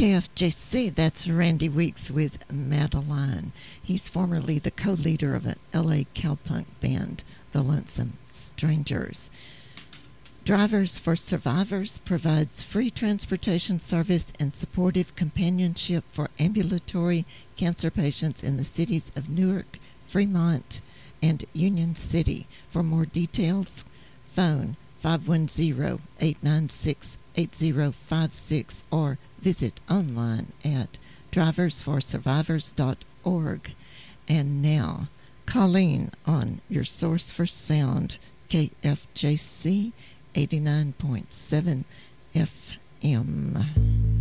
KFJC, that's Randy Weeks with Madeline. He's formerly the co-leader of an LA cowpunk band, The Lonesome Strangers. Drivers for Survivors provides free transportation service and supportive companionship for ambulatory cancer patients in the cities of Newark, Fremont, and Union City. For more details, phone 510-896-8056 or visit online at driversforsurvivors.org. And now, Colleen on your source for sound, KFJC 89.7 FM.